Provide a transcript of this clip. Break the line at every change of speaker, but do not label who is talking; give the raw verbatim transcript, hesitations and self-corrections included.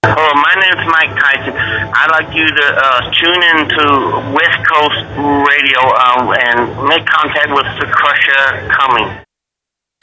Oh, my name's Mike Tyson. I'd like you to uh, tune in to West Coast Radio um, and make contact with the Crusher Cummings.